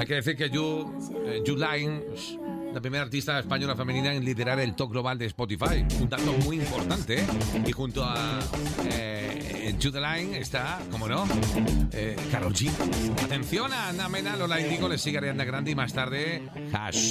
Hay que decir que Juline, la primera artista española femenina en liderar el top global de Spotify. Un dato muy importante, ¿eh? Y junto a Juline está, como no, Karol G. Atención a Ana Mena, Lola Índigo, le sigue Ariana Grande y más tarde Hash.